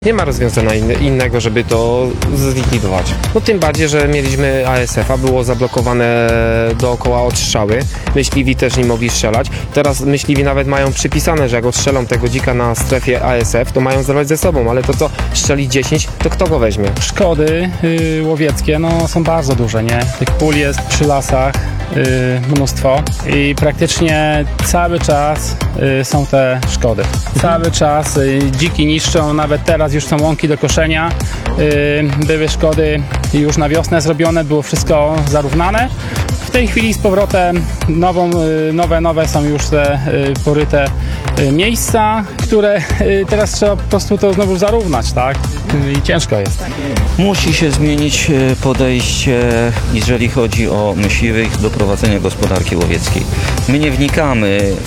Nie ma rozwiązania innego, żeby to zlikwidować. No tym bardziej, że mieliśmy ASF-a, było zablokowane dookoła odstrzały. Myśliwi też nie mogli strzelać. Teraz myśliwi nawet mają przypisane, że jak odstrzelą tego dzika na strefie ASF, to mają zerwać ze sobą, ale to co strzeli 10, to kto go weźmie? Szkody łowieckie są bardzo duże, nie? Tych pól jest przy lasach mnóstwo i praktycznie cały czas są te szkody. Cały czas dziki niszczą, nawet teraz już są łąki do koszenia. Były szkody już na wiosnę zrobione, było wszystko zarównane. W tej chwili z powrotem nowe są już te poryte miejsca, które teraz trzeba po prostu to znowu zarównać, tak? I ciężko jest. Musi się zmienić podejście, jeżeli chodzi o myśliwych do prowadzenia gospodarki łowieckiej. My nie wnikamy